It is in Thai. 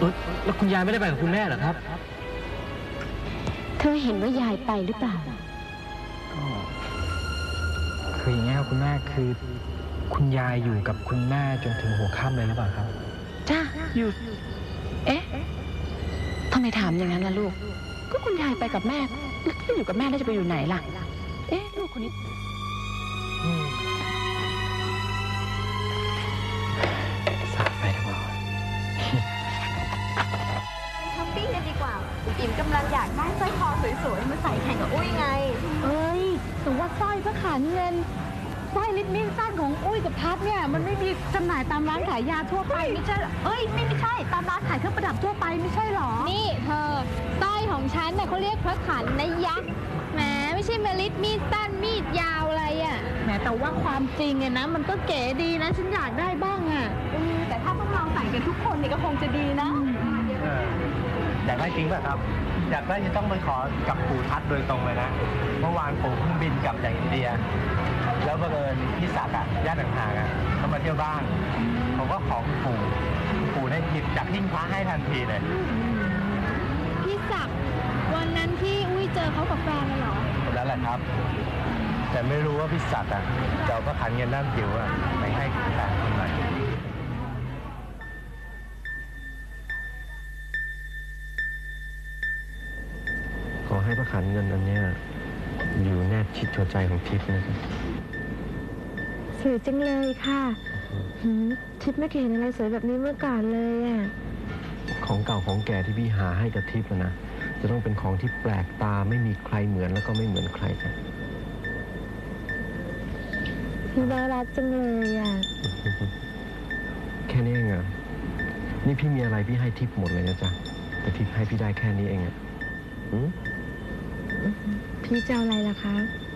แล้วคุณยายไม่ได้ไปกับคุณแม่เหรอครับเธอเห็นว่ายายไปหรือเปล่าก็คืออย่างนี้ครับคุณแม่คือคุณยายอยู่กับคุณแม่จนถึงหัวค่ำเลยหรือเปล่าครับจ้าอยู่เอ๊ะทำไมถามอย่างนั้นล่ะลูกก็คุณยายไปกับแม่แล้วจะอยู่กับแม่แล้วจะไปอยู่ไหนล่ะเอ๊ะลูกคนนี้สายไปหรือเปล่าช้อปปิ้งกันดีกว่าอิ่มกำลังอยากได้สร้อยคอสวยๆมาใส่แข่งกับอุ้ยไงเอ้ยแต่ว่าสร้อยพระขันเงินสร้อยลิตมิ้นสั้นของอุ้ยกับทัศเนี่ยมันไม่มีจำหน่ายตามร้านขายยาทั่วไปไม่ใช่เอ้ยไม่ใช่ตามร้านขายเครื่องประดับทั่วไปไม่ใช่หรอนี่เธอสร้อยของฉันเนี่ยเขาเรียกพระขันนะยักษ์แหมไม่ใช่มาลิตมีดสั้นมีดยาวอะไรอ่ะแหมแต่ว่าความจริงเนี่ยนะมันก็เก๋ดีนะฉันอยากได้บ้างอ่ะแต่ถ้าพวกเราใส่กันทุกคนนี่ก็คงจะดีนะอยากได้จริงป่ะครับอยากได้จะต้องไปขอกับปู่ทัศน์โดยตรงเลยนะเมื่อวานปู่เพิ่งบินกลับจากอินเดียแล้วบังเอิญพี่ศักดิ์ญาติห่างๆเขามาเที่ยวบ้านเขาก็ขอคุณปู่ได้หยิบจากหิ้งพระให้ทันทีเลยพี่ศักดิ์วันนั้นที่อุ้ยเจอเขากับแฟนเหรอคนนั้นแหละครับแต่ไม่รู้ว่าพี่ศักดิ์จะเอาพระขันเงินด้านจิ๋วไปให้แฟนคนไหนขอให้พระขันเงินอันนี้อยู่แนบชิดหัวใจของทิพย์นะครับสวยจังเลยค่ะทิพย์ไม่เคยเห็นอะไรสวยแบบนี้เมื่อก่อนเลยอ่ะของเก่าของแก่ที่พี่หาให้กับทิพย์นะจะต้องเป็นของที่แปลกตาไม่มีใครเหมือนแล้วก็ไม่เหมือนใครครับน่ารักจังเลยอ่ะแค่นี้เองอ่ะนี่พี่มีอะไรพี่ให้ทิพย์หมดเลยนะจ๊ะแต่ทิพย์ให้พี่ได้แค่นี้เองอ่ะพี่จะเอาอะไรล่ะคะ